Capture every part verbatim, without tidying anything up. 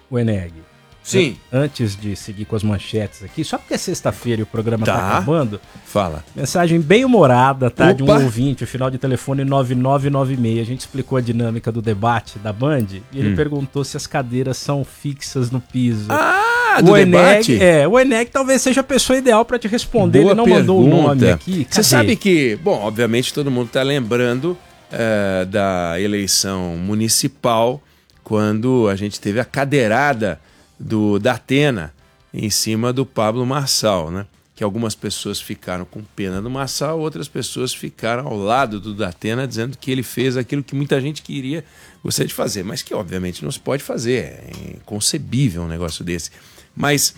O Eneg. Sim. Antes de seguir com as manchetes aqui, só porque é sexta-feira e o programa tá, Tá. acabando. Fala. Mensagem bem humorada, tá? Opa. De um ouvinte, o final de telefone nove nove nove seis. A gente explicou a dinâmica do debate da Band e ele Hum. perguntou se as cadeiras são fixas no piso. Ah, do o debate? Eneg, é, o Eneg talvez seja a pessoa ideal pra te responder. Boa ele não pergunta. mandou o nome aqui. Você Cadê? sabe que, bom, obviamente todo mundo está lembrando eh, da eleição municipal, quando a gente teve a cadeirada do Datena em cima do Pablo Marçal, né? Que algumas pessoas ficaram com pena do Marçal, outras pessoas ficaram ao lado do Datena, dizendo que ele fez aquilo que muita gente queria, gostaria de fazer, mas que obviamente não se pode fazer, é inconcebível um negócio desse. Mas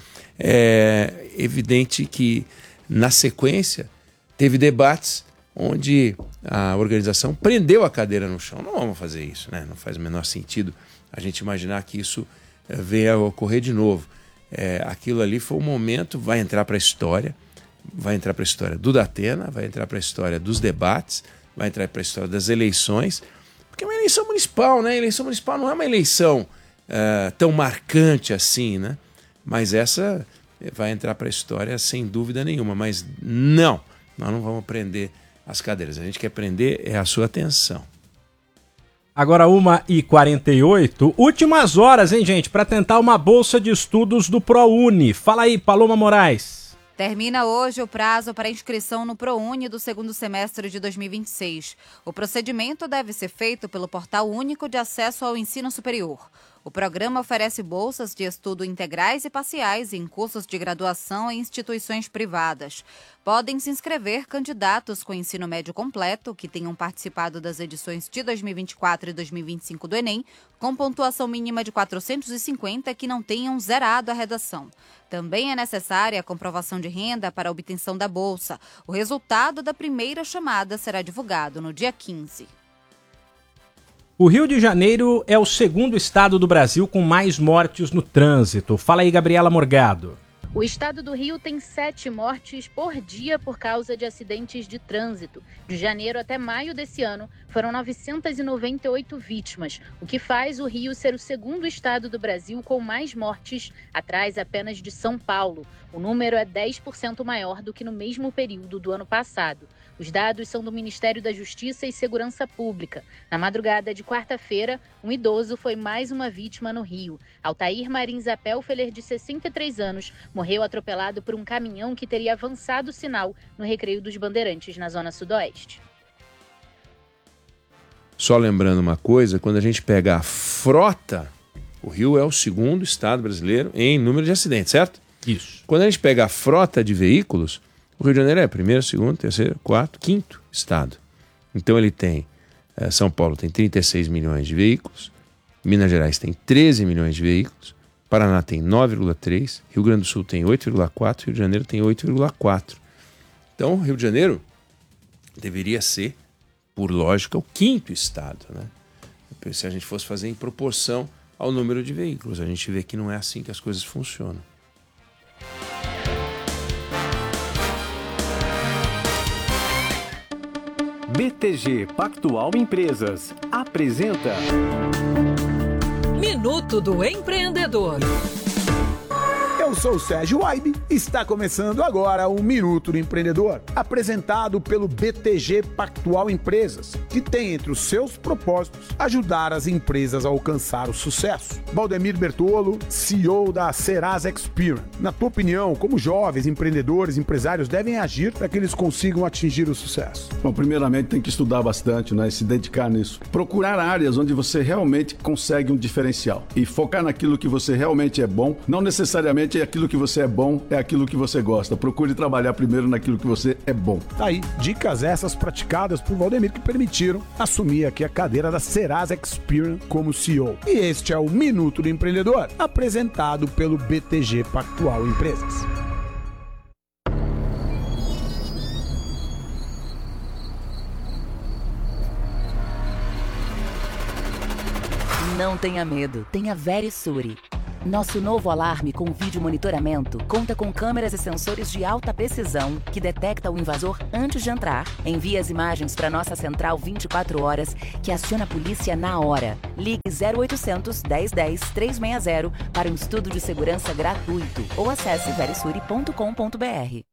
é evidente que, na sequência, teve debates onde a organização prendeu a cadeira no chão. Não vamos fazer isso, né? Não faz o menor sentido a gente imaginar que isso eh, venha a ocorrer de novo. É, aquilo ali foi um momento, vai entrar para a história, vai entrar para a história do Datena, vai entrar para a história dos debates, vai entrar para a história das eleições, porque é uma eleição municipal, né? A eleição municipal não é uma eleição uh, tão marcante assim, né? Mas essa vai entrar para a história sem dúvida nenhuma. Mas não, nós não vamos prender as cadeiras. A gente quer prender é a sua atenção. Agora uma e quarenta e oito, últimas horas, hein, gente, para tentar uma bolsa de estudos do ProUni. Fala aí, Paloma Moraes. Termina hoje o prazo para inscrição no ProUni do segundo semestre de dois mil e vinte e seis. O procedimento deve ser feito pelo Portal Único de Acesso ao Ensino Superior. O programa oferece bolsas de estudo integrais e parciais em cursos de graduação em instituições privadas. Podem se inscrever candidatos com ensino médio completo que tenham participado das edições de dois mil e vinte e quatro e dois mil e vinte e cinco do Enem, com pontuação mínima de quatrocentos e cinquenta que não tenham zerado a redação. Também é necessária a comprovação de renda para a obtenção da bolsa. O resultado da primeira chamada será divulgado no dia quinze. O Rio de Janeiro é o segundo estado do Brasil com mais mortes no trânsito. Fala aí, Gabriela Morgado. O estado do Rio tem sete mortes por dia por causa de acidentes de trânsito. De janeiro até maio desse ano, foram novecentas e noventa e oito vítimas, o que faz o Rio ser o segundo estado do Brasil com mais mortes, atrás apenas de São Paulo. O número é dez por cento maior do que no mesmo período do ano passado. Os dados são do Ministério da Justiça e Segurança Pública. Na madrugada de quarta-feira, um idoso foi mais uma vítima no Rio. Altair Marins Apelfeler, de sessenta e três anos, morreu atropelado por um caminhão que teria avançado o sinal no Recreio dos Bandeirantes, na Zona Sudoeste. Só lembrando uma coisa, quando a gente pega a frota, o Rio é o segundo estado brasileiro em número de acidentes, certo? Isso. Quando a gente pega a frota de veículos, o Rio de Janeiro é primeiro, segundo, terceiro, quarto, quinto estado. Então ele tem, eh, São Paulo tem trinta e seis milhões de veículos, Minas Gerais tem treze milhões de veículos, Paraná tem nove vírgula três, Rio Grande do Sul tem oito vírgula quatro, Rio de Janeiro tem oito vírgula quatro. Então, Rio de Janeiro deveria ser, por lógica, o quinto estado, né? Se a gente fosse fazer em proporção ao número de veículos, a gente vê que não é assim que as coisas funcionam. B T G Pactual Empresas apresenta Minuto do Empreendedor. Eu sou o Sérgio Waibe e está começando agora o Minuto do Empreendedor, apresentado pelo B T G Pactual Empresas, que tem entre os seus propósitos ajudar as empresas a alcançar o sucesso. Valdemir Bertolo, C E O da Serasa Experian. Na tua opinião, como jovens empreendedores, empresários devem agir para que eles consigam atingir o sucesso? Bom, primeiramente tem que estudar bastante, né, e se dedicar nisso. Procurar áreas onde você realmente consegue um diferencial e focar naquilo que você realmente é bom, não necessariamente é aquilo que você é bom, é aquilo que você gosta. Procure trabalhar primeiro naquilo que você é bom. Tá aí, dicas essas praticadas por Valdemir que permitiram assumir aqui a cadeira da Serasa Experian como C E O. E este é o Minuto do Empreendedor, apresentado pelo B T G Pactual Empresas. Não tenha medo, tenha Verisure. Nosso novo alarme com vídeo monitoramento conta com câmeras e sensores de alta precisão que detecta o invasor antes de entrar, envia as imagens para nossa central vinte e quatro horas, que aciona a polícia na hora. Ligue zero oitocentos, dez dez, trezentos e sessenta para um estudo de segurança gratuito ou acesse verisuri ponto com ponto br.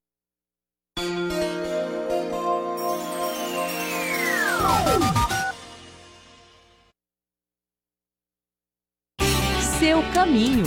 Seu caminho.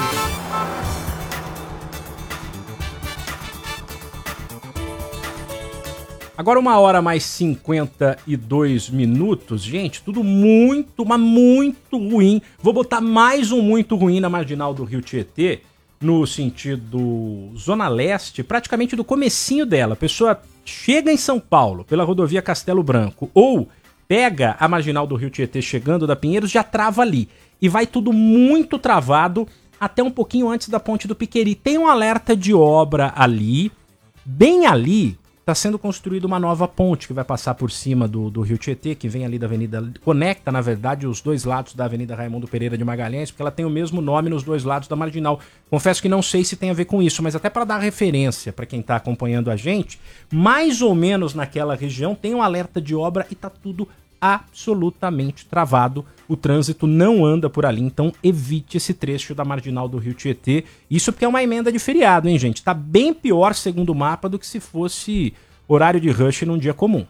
Agora uma hora mais cinquenta e dois minutos. Gente, tudo muito, mas muito ruim. Vou botar mais um muito ruim na marginal do Rio Tietê, no sentido Zona Leste, praticamente do comecinho dela. A pessoa chega em São Paulo pela rodovia Castelo Branco ou pega a marginal do Rio Tietê chegando da Pinheiros, já trava ali. E vai tudo muito travado até um pouquinho antes da Ponte do Piqueri. Tem um alerta de obra ali. Bem ali está sendo construída uma nova ponte que vai passar por cima do, do Rio Tietê, que vem ali da Avenida... Conecta, na verdade, os dois lados da Avenida Raimundo Pereira de Magalhães, porque ela tem o mesmo nome nos dois lados da marginal. Confesso que não sei se tem a ver com isso, mas até para dar referência para quem está acompanhando a gente, mais ou menos naquela região tem um alerta de obra e está tudo absolutamente travado. O trânsito não anda por ali, então evite esse trecho da marginal do Rio Tietê. Isso porque é uma emenda de feriado, hein, gente? Tá bem pior, segundo o mapa, do que se fosse horário de rush num dia comum.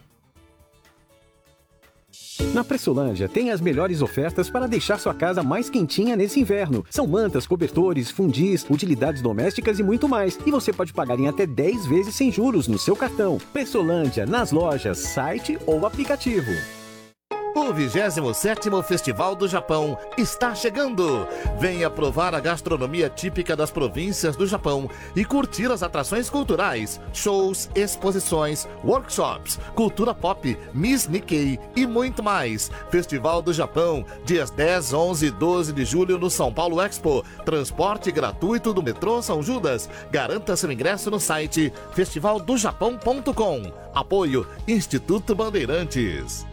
Na Pressolândia tem as melhores ofertas para deixar sua casa mais quentinha nesse inverno. São mantas, cobertores, fundis, utilidades domésticas e muito mais. E você pode pagar em até dez vezes sem juros no seu cartão. Pressolândia, nas lojas, site ou aplicativo. O vigésimo sétimo Festival do Japão está chegando. Venha provar a gastronomia típica das províncias do Japão e curtir as atrações culturais, shows, exposições, workshops, cultura pop, Miss Nikkei e muito mais. Festival do Japão, dias dez, onze e doze de julho no São Paulo Expo. Transporte gratuito do metrô São Judas. Garanta seu ingresso no site festival do japão ponto com. Apoio Instituto Bandeirantes.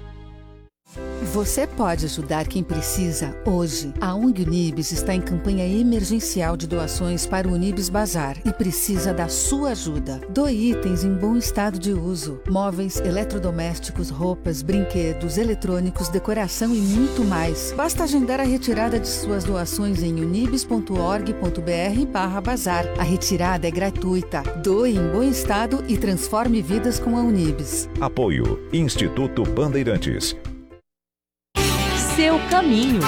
Você pode ajudar quem precisa hoje. A O N G Unibis está em campanha emergencial de doações para o Unibis Bazar e precisa da sua ajuda. Doe itens em bom estado de uso: móveis, eletrodomésticos, roupas, brinquedos, eletrônicos, decoração e muito mais. Basta agendar a retirada de suas doações em unibis ponto org ponto br barra bazar. A retirada é gratuita. Doe em bom estado e transforme vidas com a Unibis. Apoio Instituto Bandeirantes. Seu caminho.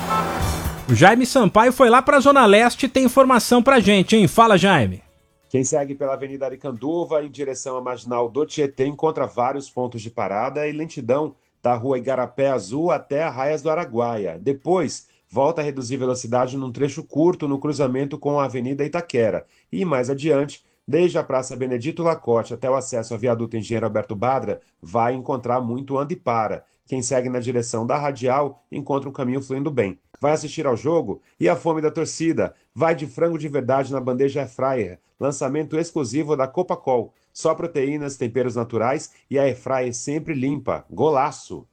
O Jaime Sampaio foi lá para a Zona Leste e tem informação pra gente, hein? Fala, Jaime. Quem segue pela Avenida Aricanduva em direção à marginal do Tietê encontra vários pontos de parada e lentidão da rua Igarapé Azul até Arraias do Araguaia. Depois, volta a reduzir velocidade num trecho curto no cruzamento com a Avenida Itaquera. E mais adiante, desde a Praça Benedito Lacote até o acesso ao viaduto Engenheiro Alberto Badra, vai encontrar muito anda e para. Quem segue na direção da Radial encontra um caminho fluindo bem. Vai assistir ao jogo? E a fome da torcida? Vai de frango de verdade na bandeja Air Fryer. Lançamento exclusivo da Copacol. Só proteínas, temperos naturais e a Air Fryer sempre limpa. Golaço!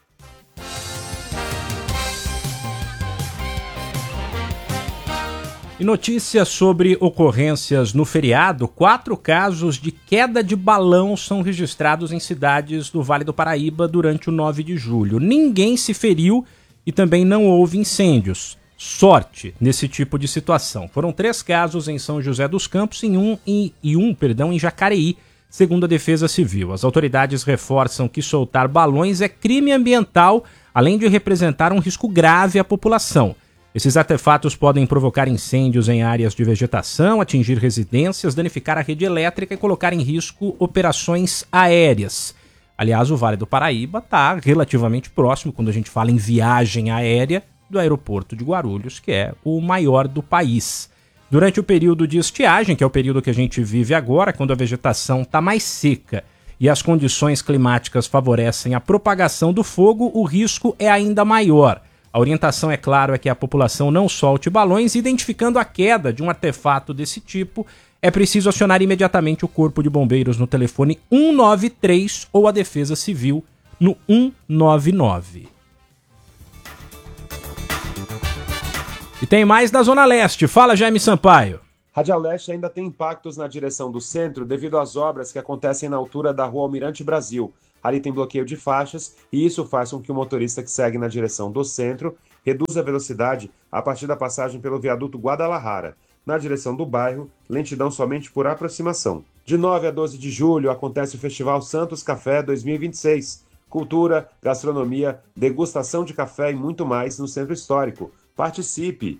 E notícias sobre ocorrências no feriado: quatro casos de queda de balão são registrados em cidades do Vale do Paraíba durante o nove de julho. Ninguém se feriu e também não houve incêndios. Sorte nesse tipo de situação. Foram três casos em São José dos Campos e um, em, e um perdão, em Jacareí, segundo a Defesa Civil. As autoridades reforçam que soltar balões é crime ambiental, além de representar um risco grave à população. Esses artefatos podem provocar incêndios em áreas de vegetação, atingir residências, danificar a rede elétrica e colocar em risco operações aéreas. Aliás, o Vale do Paraíba está relativamente próximo, quando a gente fala em viagem aérea, do aeroporto de Guarulhos, que é o maior do país. Durante o período de estiagem, que é o período que a gente vive agora, quando a vegetação está mais seca e as condições climáticas favorecem a propagação do fogo, o risco é ainda maior. A orientação, é claro, é que a população não solte balões. Identificando a queda de um artefato desse tipo, é preciso acionar imediatamente o Corpo de Bombeiros no telefone um nove três ou a Defesa Civil no um nove nove. E tem mais da Zona Leste. Fala, Jaime Sampaio. Radial Leste ainda tem impactos na direção do centro devido às obras que acontecem na altura da Rua Almirante Brasil. Ali tem bloqueio de faixas e isso faz com que o motorista que segue na direção do centro reduza a velocidade a partir da passagem pelo viaduto Guadalajara. Na direção do bairro, lentidão somente por aproximação. De nove a doze de julho acontece o Festival Santos Café dois mil e vinte e seis. Cultura, gastronomia, degustação de café e muito mais no Centro Histórico. Participe!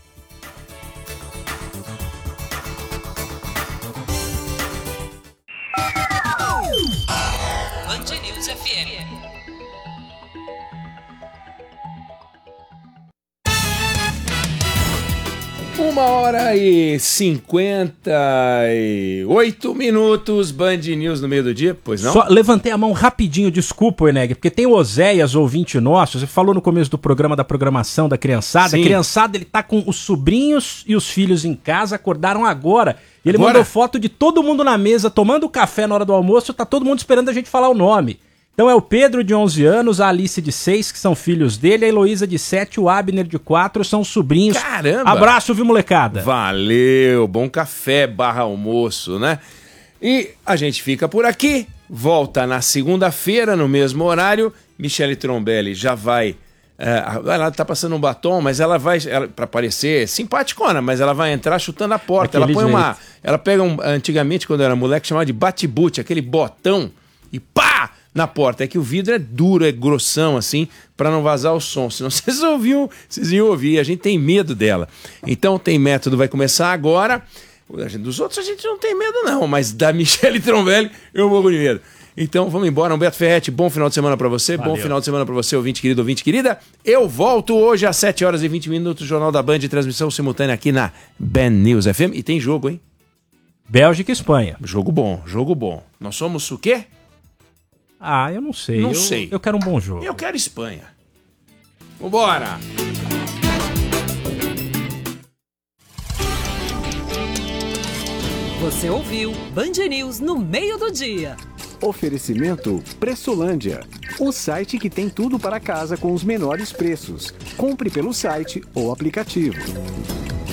Band News F M. Uma hora e cinquenta e oito minutos, Band News no meio do dia, pois não? Só levantei a mão rapidinho, desculpa, Eneg, porque tem o Oséias, ouvinte nosso, você falou no começo do programa da programação da criançada, Sim. A criançada, ele tá com os sobrinhos e os filhos em casa, acordaram agora, e ele Agora? mandou foto de todo mundo na mesa, tomando café na hora do almoço, tá todo mundo esperando a gente falar o nome. Então é o Pedro, de onze anos, a Alice, de seis, que são filhos dele, a Heloísa, de sete, o Abner, de quatro, são sobrinhos. Caramba! Abraço, viu, molecada? Valeu, bom café barra almoço, né? E a gente fica por aqui, volta na segunda-feira, no mesmo horário. Michele Trombelli já vai... É, ela tá passando um batom, mas ela vai, ela, pra parecer simpaticona, mas ela vai entrar chutando a porta. Daquele ela põe jeito. uma... Ela pega, um, antigamente, quando eu era moleque, chamava de bate-boot, aquele botão, e pá! Na porta. É que o vidro é duro, é grossão, assim, pra não vazar o som. Senão vocês ouviam, vocês iam ouvir. A gente tem medo dela. Então, Tem Método vai começar agora. Dos outros a gente não tem medo, não. Mas da Michele Trombelli, eu morro de medo. Então, vamos embora. Humberto Ferretti, bom final de semana pra você. Valeu. Bom final de semana pra você, ouvinte querido, ouvinte querida. Eu volto hoje às sete horas e vinte minutos, Jornal da Band, transmissão simultânea aqui na Band News F M. E tem jogo, hein? Bélgica e Espanha. Jogo bom, jogo bom. Nós somos o quê? Ah, eu não sei. Não eu, sei. Eu quero um bom jogo. Eu quero Espanha. Vambora! Você ouviu Band News no meio do dia. Oferecimento Pressolândia, o site que tem tudo para casa com os menores preços. Compre pelo site ou aplicativo.